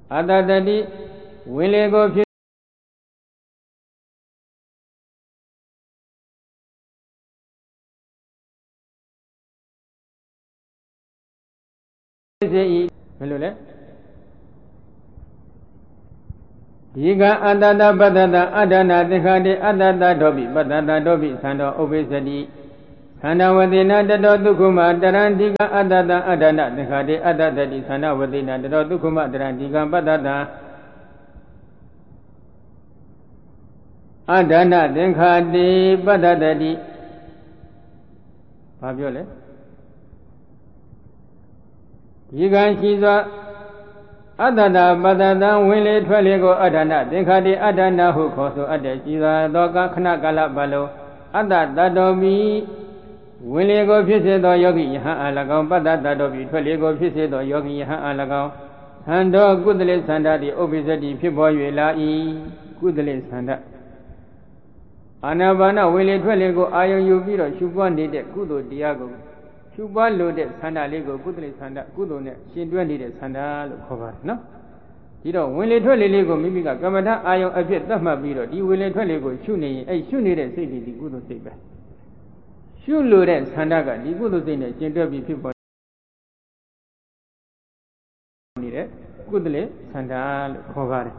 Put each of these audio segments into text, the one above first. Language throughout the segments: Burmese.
Adadadi Wilego Melule Diga Adada Badada Adana Dekade Adada Dobi Badada Dobi Sando Obesadi Sandawatena Dado Dukuma Darandiga Adada Adana Dekade Adada Di Sandawatena Dado Dukuma Darandiga Badada Adana Dekade Badada Di Fabiole Yigan Shiza Adada Badada Wile Twelego Adana Dekade Adana Hukoso Ade Shiza Doga Knakala Balo Adada Dobi Wilego Pisedo Yogi Yaha Alagao Badada Dobi Twelego Pisedo Yogi Yaha Alagao Sando Goodle Sanda the Obisadi Piboyula E Goodle Sanda Anabana Wile Twelego Ayo Yubiro Shubwan did Kudo Diago Shuba loaded Sanda Lego Goodle Sanda Gudone Shindwan did Sanda cover no You know when they told Lego Mimica Gamada Ayo a bit that might be you will let Lego shooting a shooting say the good say back Shoe loaded Sandaga the good thing that gender be people needed Goodle Sanda cover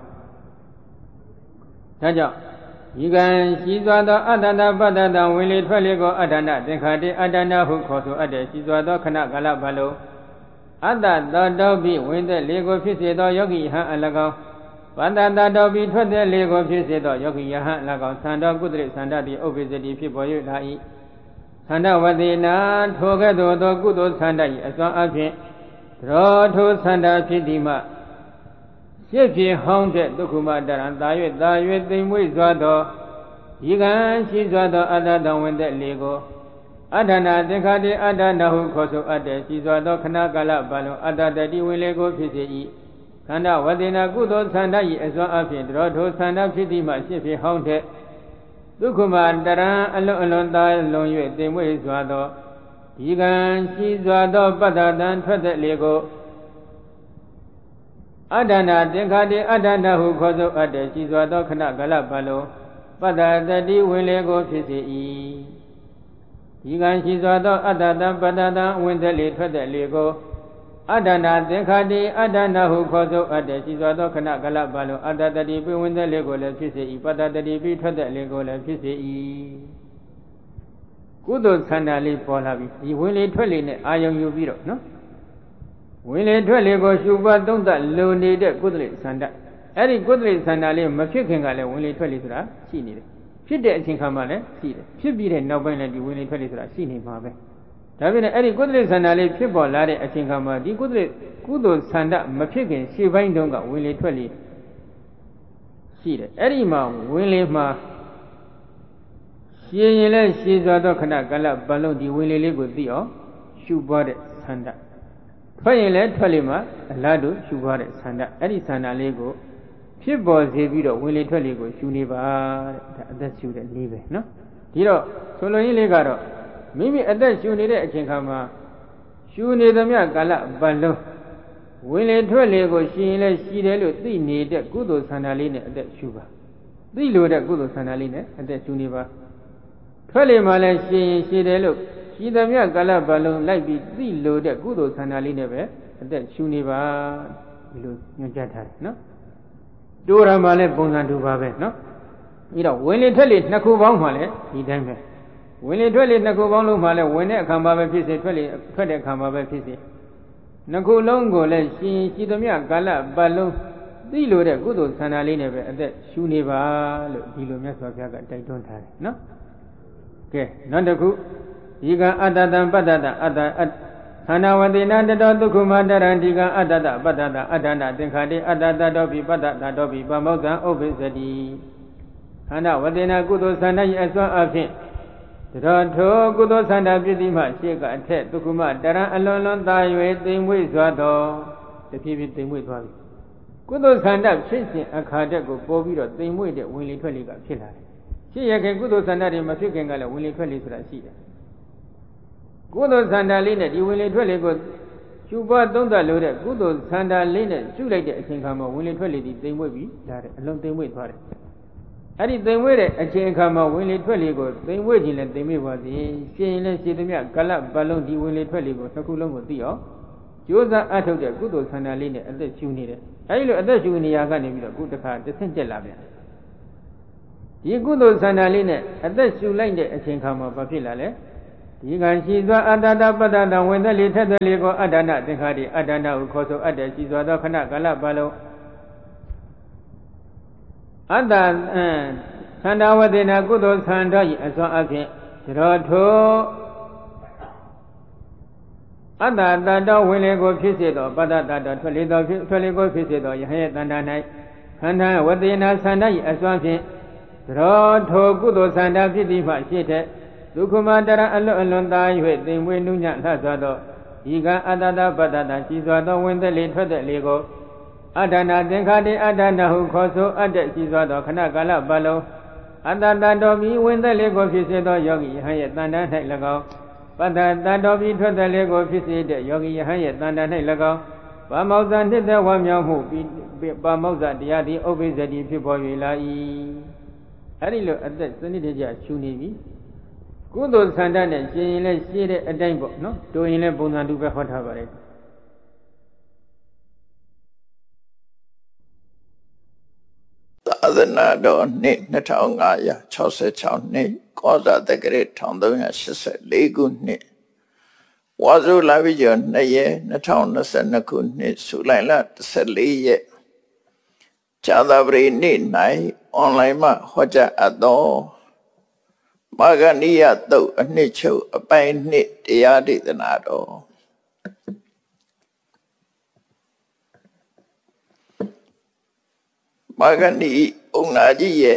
Taja You can see the Adana Badada will it Lego Adana Dekade Adana who cause to Ade she's the Kanakala Balo Adada Dobi when the Lego Fisedo Yogi Ha Alagao Badada Dobi to the Lego Fisedo Yogi Ha Lagao Sanda Goodre Sanda the obesity people you die Sanda Wadina Togedo the good Sanda as one of it Draw to Sanda Pidima Shifi haunted Dukuma Daran Dayet the Wizado Yigan Shizado Adada when the Lego Adana Dekade Adana who Koso Ade Shizado Kanakala Balo Adada di Wilego Pisi Sanda Wadina Gudo Sandai as one of it Draw to Sanda Pidima Shifi haunted Dukuma Daran alone die long you the Wizado Yigan Shizado Badadan for the Lego Adana Dekade Adana who Koso Ade Shizado Kanakala Balo Badada di Wilego Pisi Yigan Shizado Adana Badada when the late for the Lego Adana Dekade Adana who Koso Ade Shizado Kanakala Balo Adada di when the Lego Lepisi Badada di for the Lego Lepisi Kudo Sandali Polavi you will it Ayam Yubiro no Will it Lego Shuba don't that low needed Goodly Sanda Eric Goodly Sandali Mafikangale will it she needed Fit the Chinkamale, see it. Should be the Nobel and you will tell it as seen him, Mabe. Davin Eric Goodly Sandali, people Lade at Chinkama, the Kudo Sanda Mafikin, she bind donga, will it tell it. See it. Erima, will it ma. She let she's a docana gala balloon, the will live with thee, or shoe body Sanda. Twilight Twalima, Ladu, shoe body Sanda, Eddie Sanda Lego. People say, will it tell you go, Shuniva, that's you that leave it, no? Tiro, solo illegaro. Maybe at that you need a chinkama. Shuni the Miagala, Balo. Will it tell you go, she let she need a good Sandaline at that sugar. The load a good Sandaline at that Shuniva. Twelve she look. She the Miagala balloon like the load a good Sandaline at that Shuniva. No? Dora Male Bonga do Babe, no? You know, when you tell it, Nakubang Male, he damn. When you tell it, Nakubang Male, when they come by Pisi, 20 come by Pisi. Nakulongo, let she the Mia Gala, Balo, the Lode, good old Sanaline, at that Shuniva, Dilumia, they don't have, no? Okay, not the good. You got Adada, Badada, Ada. Hanawadina the Kumanda Randiga Adada Badada Adana Dekade Adada Dobi Badada Dobi Bamoza Obesadi Hanawadina Gudo Sanai as one of it. The Ronto Gudo Sanda Bidima Shika and Ted Dukuma Dara alone die with them with Zado. The people them with Wabi. Gudo Sanda chasing a cardiaco Bobby or them with it Willie Twelliga Killer. She again Gudo Sandari Mafikangala Willie Twellis Rashida. Good Sandalina, you will tell you good. ရှုပွားသုံးသပ်လို့တဲ့ကုသိုလ်ဆန္ဒလေးနဲ့ရှုလိုက်တဲ့အချိန်ခါမှာဝင်လေထွက်လေဒီသိမ်မွေ့ပြီးလာတယ်အလုံးသိမ်မွေ့သွားတယ်အဲ့ဒီသိမ်မွေ့တဲ့အချိန်အခါမှာဝင်လေထွက်လေကိုသိမ်မွေ့ခြင်းနဲ့သိမ်မွေ့ပါစေရှင်းရင်လည်းရှင်းသမျှကလပ်ပတ်လုံးဒီဝင်လေထွက်လေကိုတစ်ခုလုံးကိုသိအောင်ကြိုးစားအထုတ်တဲ့ကုသိုလ်ဆန္ဒလေးနဲ့အသက်ရှုနေတယ်အဲဒီလိုအသက်ရှုနေရကနေပြီးတော့ခုတစ်ခါတစ်ဆင့်တက်လာပြန်ဒီကုသိုလ်ဆန္ဒလေးနဲ့အသက်ရှုလိုက်တဲ့အချိန်ခါမှာဘာဖြစ်လာလဲဒီကံရှိစွာအတ္တတပတ္တတဝင်သက်လေထက်သက်လေကိုအတ္တနာသင်္ခါတိအတ္တနာကိုခေါ်ဆိုအပ်တဲ့ရှိစွာသောခဏကာလပတ်လုံးအတ္တသန္တာဝတိနာကုသိုလ်ဆန္ဒ၏အစွမ်းအဖြင့်ရောထိုအတ္တတတ္တဝင်လေကိုဖြစ်စေသောပတ္တတတ္တထွက်လေကိုဖြစ်စေသောယဟရဲ့တဏ္ဍာ၌ခန္ဓာဝတိနာဆန္ဒ၏အစွမ်းဖြင့်ရောထိုကုသိုလ်ဆန္ဒဖြစ်သည်မှရှိတဲ့ဒုက္ခမတရအလွန်သား၍သိမ်မွေးနှုညလှစွာသောဒီကံအတ္တတပတ္တတရှိစွာသောဝင်သက်လေထွက်သက်လေကိုအတ္တနာသင်္ခါတိအတ္တနာဟုခေါ်ဆိုအပ်တဲ့ရှိစွာသောခဏကာလပတ်လုံးအတ္တတတော်ပြီးဝင်သက်လေကိုဖြစ်စေသောယောဂီယဟန်ရဲ့တဏ္ဍာ၌၎င်းပတ္တတတော်ပြီးထွက်သက်လေကိုဖြစ်စေတဲ့ယောဂီယဟန်ရဲ့တဏ္ဍာ၌၎င်းပါမောဇ္ဇနှစ်သက်ဝမ်းမြောက်မှုပါမောဇ္ဇတရားသည်ဥပ္ပိစ္ဆတိဖြစ်ပေါ်၍လာ၏အဲ့ဒီလိုအသက်စနစ်တကျရှုနေပြီကုသိုလ်ဆန္ဒနဲ့ရှင်ရင်လည်းရှင်းတဲ့အတိုင်းပေါ့နော်တိုးရင်လည်းပုံစံတူပဲဟောထားပါတယ်သာသနာတော်နှစ်2566နှစ်ကောဇာတက္ကရာ1384ခုနှစ်ဝါဆိုလပြည့်ကျော်2ရက်2022ခုနှစ်ဇူလိုင်လ14ရက်ဇာသပတေးနေ့၌အွန်လိုင်းမှာဟောကြားအပ်သောမာဂဏိယသုတ်အနှစ်ချုပ်အပိုင်းနှစ်တရားဒေသနာတော်မာဂဏိဥက္နာကြီးရဲ့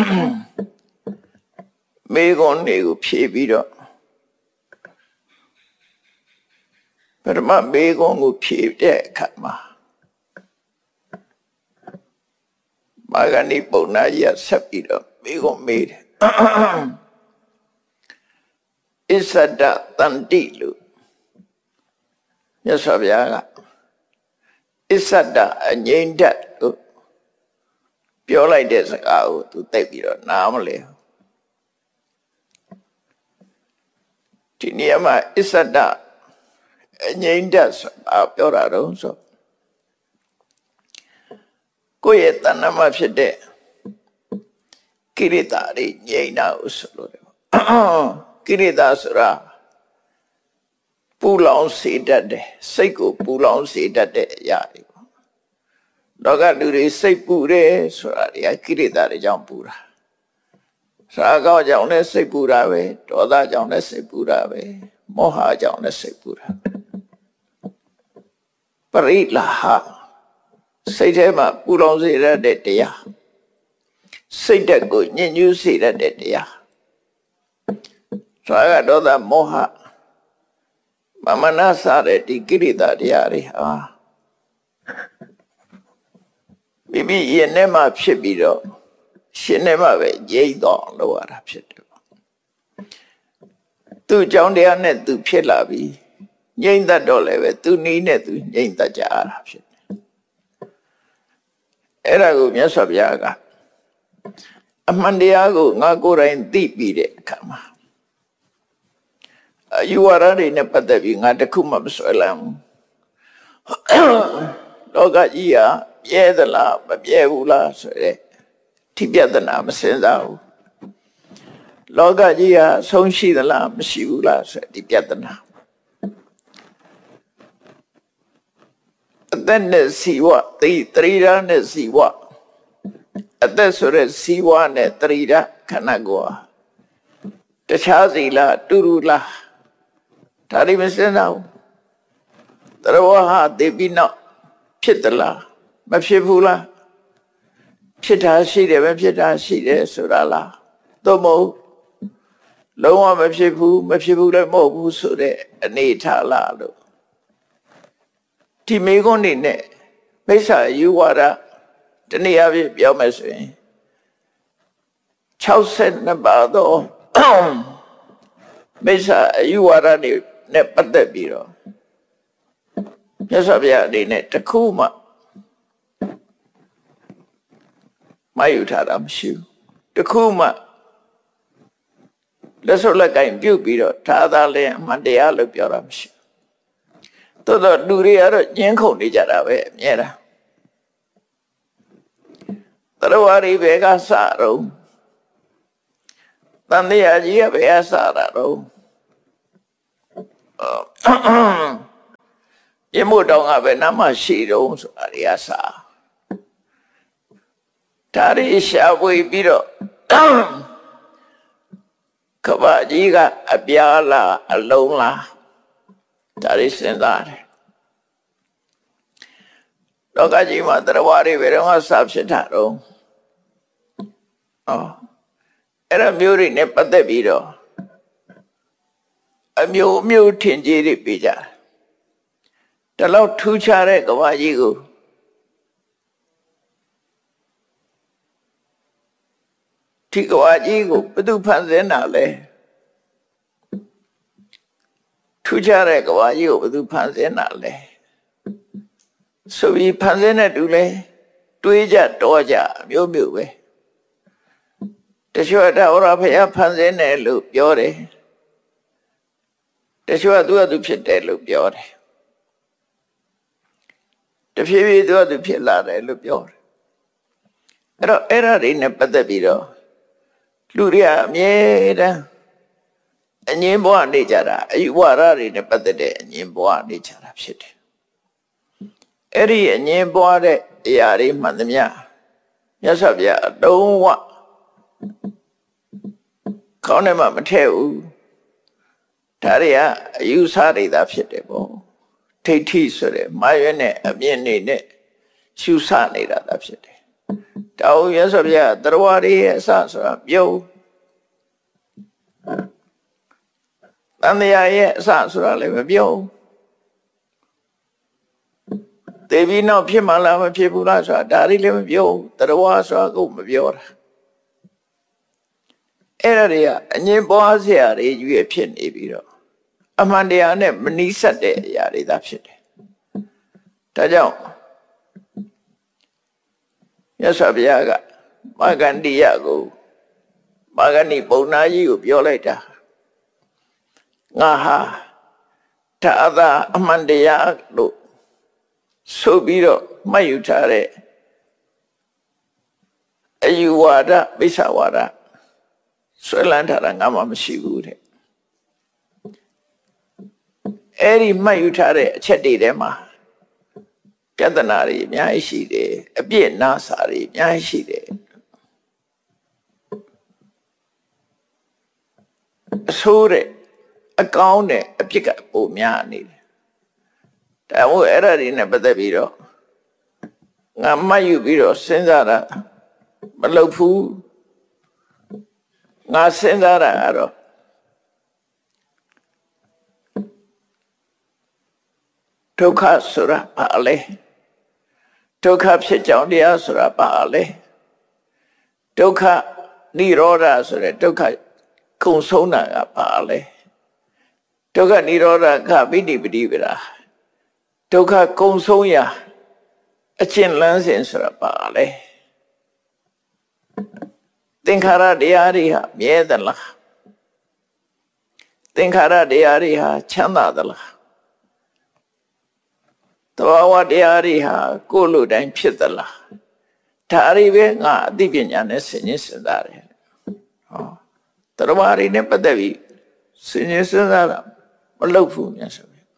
မေခွန်းတွေကိုဖြေပြီးတော့ပထမမေခွန်းကိုဖြေတဲ့အခါမှာမာဂဏိပုံနာကြီးဆက်ပြီးတော့မေခွန်းမေးတယ်အစ္ဆဒတန္တိလို့မြတ်စွာဘုရားကအစ္ဆဒအငြိမ့်တတ်လို့ပြောလိုက်တဲ့စကားကိုသူသိပြီးတော့နားမလဲဒီနေရာမှာအစ္ဆဒအငြိမ့်တတ်ဆိုတာပြောတာတော့ဆိုကိုယ့်ရဲ့တဏ္ဍမှာဖြစ်တဲ့ကိရိတာတွေငြိမ့်တာကိုဆိုလို့တယ်ကိရိတာဆိုတာပူလောင်စေတတ်တယ်စိတ်ကိုပူလောင်စေတတ်တဲ့အရာတွေပေါ့လောကလူတွေစိတ်ပူတယ်ဆိုတာတွေကကိရိတာတွေကြောင့်ပူတာရာဂကြောင့်လည်းစိတ်ပူတာပဲဒေါသကြောင့်လည်းစိတ်ပူတာပဲမောဟကြောင့်လည်းစိတ်ပူတာပရိလာဟစိတ်ထဲမှာပူလောင်စေတတ်တဲ့တရားစိတ်ဓာတ်ကိုညှဉ်းညူးစေတတ်တဲ့တရားရာဂဒေါသမောဟမမနာစတဲ့ဒီကိရိတာတရားတွေဟာမိမိရင်ထဲမှာဖြစ်ပြီးတော့ရှင်ထဲမှာပဲငြိမ့်တော့လို့ရတာဖြစ်တယ်သူ့ကြောင့်တရားနဲ့သူဖြစ်လာပြီးငြိမ့်တတ်တော့လည်းပဲသူနီးနဲ့သူငြိမ့်တတ်ကြရတာဖြစ်တယ်အဲ့ဒါကိုမြတ်စွာဘုရားကအမှန်တရားကိုငါကိုယ်တိုင်သိပြီးတဲ့အခါမှာအယူဝါဒတွေနဲ့ပတ်သက်ပြီးငါတခုမှမဆွဲလမ်းဘူးလောကကြီးဟာပြဲသလားမပြဲဘူးလားဆိုတဲ့ထိပြဿနာမစင်စားဘူးလောကကြီးဟာဆုံးရှိသလားမရှိဘူးလားဆိုတဲ့ဒီပြဿနာအသက်နဲ့စီဝသတိရနဲ့စီဝအသက်ဆိုတဲ့စီဝနဲ့သတိရခန္ဓာကိုယ်တခြားစီလားတူတူလားဒါတွေမစင်စားဘူးတရဝဟာတေပိနောဖြစ်သလားမဖြစ်ဘူးလားဖြစ်တာရှိတယ်ပဲဖြစ်တာရှိတယ်ဆိုတာလားသို့မဟုတ်လုံးဝမဖြစ်ဘူးလည်းမဟုတ်ဘူးဆိုတဲ့အနေထားလားလို့ဒီမေခွန်းနေနဲ့မိစ္ဆာယူဝါဒတနည်းအားဖြင့်ပြောမယ်ဆိုရင်62ပါသောမိစ္ဆာယူဝါဒနဲ့ပတ်သက်ပြီးတော့မြတ်စွာဘုရားအနေနဲ့တခုမှမယူထားတာမရှိဘူးတခုမှလက်စွပ်လက်ကင်ပြုတ်ပြီးတော့ဒါသာလည်းအမှန်တရားလို့ပြောတာမရှိဘူးသို့တော့လူတွေကတော့ညှင်းခုန်နေကြတာပဲအမြဲတမ်းတရားဝါရီဘယ်ကစတော့တန်တရားကြီးကဘယ်ကစတာတော့ရမို့တောင်ကပဲနာမရှိတော့ဆိုတာတွေကစဒါရီရှာဖွေပြီးတော့ကဘာကြီးကအပြားလားအလုံးလားဒါရီစဉ်းစားတယ်လောကကြီးမှာတရားဝါရီဘယ်တော့မှစဖြစ်တာတော့အဲ့ဒါမျိုးတွေနဲ့ပတ်သက်ပြီးတော့အမျိုးထင်ကြီးတွေပြကြတယ်ဒါလောက်ထူးခြားတဲ့ကဘာကြီးကိုဒီကဘာကြီးကိုဘယ်သူဖန်ဆင်းတာလဲထူးခြားတဲ့ကဘာကြီးကိုဘယ်သူဖန်ဆင်းတာလဲဆိုပြီးဖန်ဆင်းတဲ့သူလဲတွေးကြတော့ကြအမျိုးပဲတချို့တာဝရဖယားဖန်ဆင်းတယ်လို့ပြောတယ်တချို့ကသူဖြစ်တယ်လို့ပြောတယ်တဖြည်းဖြည်းသူဖြစ်လာတယ်လို့ပြောတယ်အဲ့တော့အဲ့ဒါတွေနဲ့ပတ်သက်ပြီးတော့လူတွေကအမြဲတမ်းအငြင်းပွားနေကြတာအယူဝါဒတွေနဲ့ပတ်သက်တဲ့အငြင်းပွားနေကြတာဖြစ်တယ်အဲ့ဒီအငြင်းပွားတဲ့အရာတွေမှန်သမျှမြတ်စွာဘုရားအတုံးဝခေါင်းထဲမှာမထည့်ဘူးဒါတွေကအယူဆတွေသာဖြစ်တယ်ပေါ့ထိဋ္ဌိဆိုတဲ့မာရွဲ့နဲ့အမြင်နေနဲ့ရှုဆနေတာသာဖြစ်တယ်တောင်ရသော်ဗျာတရားဝါရီရဲ့အစဆိုတာပြုံးတန်တရားရဲ့အစဆိုတာလည်းမပြုံးတေပြီးနောက်ဖြစ်မှလားမဖြစ်ဘူးလားဆိုတာဒါတွေလည်းမပြုံးတရားဝါဆိုတာကိုမပြောတာအဲ့ဒါတွေကအငြင်းပွားစရာတွေရွေးဖြစ်နေပြီးတော့အမှန်တရားနဲ့မနီးစပ်တဲ့အရာတွေသာဖြစ်တယ်ဒါကြောင့်မြတ်စွာဘုရားကမဂ္ဂန္တိယကိုမဂ္ဂဏိပုံနာကြီးကိုပြောလိုက်တာငါဟာဒါသာအမှန်တရားလို့ဆိုပြီးတော့မှတ်ယူထားတဲ့အယူဝါဒမိစ္ဆာဝါဒဆွဲလန်းထားတာငါမှမရှိဘူးတဲ့အဲ့ဒီမှတ်ယူထားတဲ့အချက်တွေထဲမှာပြဿနာတွေအများကြီးရှိတယ်အပြစ်နာစာတွေအများကြီးရှိတယ်အဆိုးတဲ့အကောင်းတဲ့အပြစ်ကပိုများနေတယ်ဒါမို့အဲ့ဒါတွေနဲ့ပတ်သက်ပြီးတော့ငါမှတ်ယူပြီးတော့စဉ်းစားတာမလုပ်ဘူးငါစဉ်းစားတာကတော့ဒုက္ခဆိုတာဘာလဲဒုက္ခဖြစ်ကြောင်းတရားဆိုတာဘာလဲဒုက္ခនិရောဓဆိုတဲ့ဒုက္ခကုံဆုံးတာကဘာလဲဒုက္ခនិရောဓကပိဋိပတိပရာဒုက္ခကုံဆုံးရာအကျင့်လန်းစဉ်ဆိုတာဘာလဲသင်္ခါရတရားတွေဟာမြဲသလားသင်္ခါရတရားတွေဟာချမ်းသာသလားသဘာဝတရားတွေဟာကိုယ်လိုတိုင်းဖြစ်သလားဒါတွေပဲငါအသိပညာနဲ့ဆင်ခြင်စဉ်းစားတယ်တရားဝါတွေနဲ့ပတ်သက်ပြီးဆင်ခြင်စဉ်းစားတာမလုပ်ဘူးမြတ်စွာဘုရား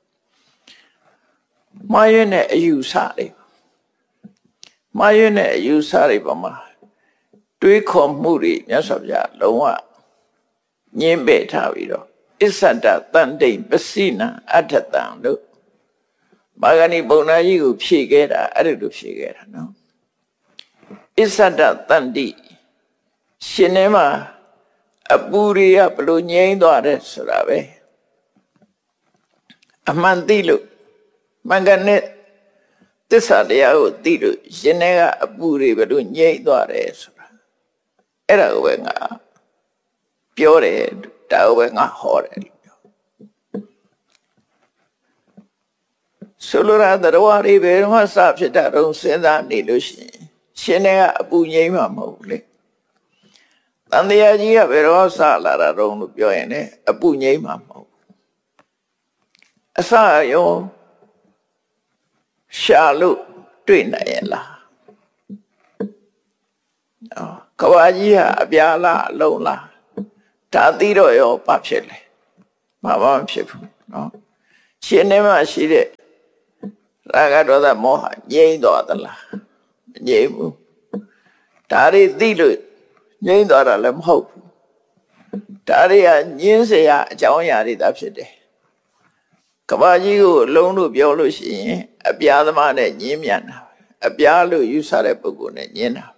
မှားရွံ့တဲ့အယူဆတွေမှားရွံ့တဲ့အယူဆတွေပေါ်မှာတွေးခေါ်မှုတွေမြတ်စွာဘုရားလုံးဝညှင်းပယ်ထားပြီးတော့အစ္ဆဒတန်တိပစိနံအဋ္ဌတံလို့မာဂဏိပုံနာကြီးကိုဖြည့်ခဲ့တာအဲ့ဒါလိုဖြည့်ခဲ့တာနော်အစ္ဆဒတန်တိရှင်ထဲမှာအပူတွေကဘလို့ငြိမ်းသွားတယ်ဆိုတာပဲအမှန်သိလို့မင်္ဂနဲ့သစ္စာတရားကိုသိလို့ရှင်ထဲကအပူတွေဘလို့ငြိမ်းသွားတယ်ဆိုတာအဲ့ဒါကိုပဲငါပြောတယ်ဒါကိုပဲငါဟောတယ်လို့ပြောဆိုလိုတာတရားတွေဘယ်တော့စဖြစ်တာတော့စဉ်းစားနေလို့ရှိရင်ရှင်တွေကအပူငိမ့်မှာမဟုတ်ဘူးလေတန်တရားကြီးကဘယ်တော့စလာတာတော့လို့ပြောရင်လည်းအပူငိမ့်မှာမဟုတ်အစရောရှာလို့တွေ့နိုင်ရဲ့လားကဘာကြီးဟာအပြာလားအလုံးလားဒါသိတော့ရောဘာဖြစ်လဲမဖြစ်ဘူးနော်ရှင်ထဲမှာရှိတဲ့ရာဂဒေါသမောဟငြိမ့်သွားသလားမငြိမ့်ဘူးဒါတွေသိလို့ငြိမ့်သွားတာလည်းမဟုတ်ဘူးဒါတွေကညင်းเสียအကြောင်းအရာတွေသာဖြစ်တယ်ကဘာကြီးကိုအလုံးလို့ပြောလို့ရှိရင်အပြာသမားနဲ့ညင်းမြန်တာအပြာလို့ယူဆတဲ့ပုဂ္ဂိုလ်နဲ့ညင်းတာ